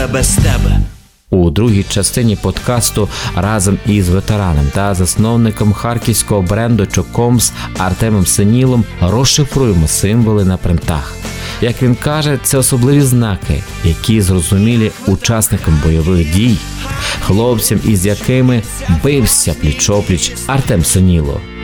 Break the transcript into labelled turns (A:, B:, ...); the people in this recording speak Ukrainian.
A: себе без тебе.
B: У другій частині подкасту разом із ветераном та засновником харківського бренду Чокомс Артемом Синілом розшифруємо символи на принтах. Як він каже, це особливі знаки, які зрозумілі учасникам бойових дій, хлопцям, із якими бився пліч-опліч Артем Синіло.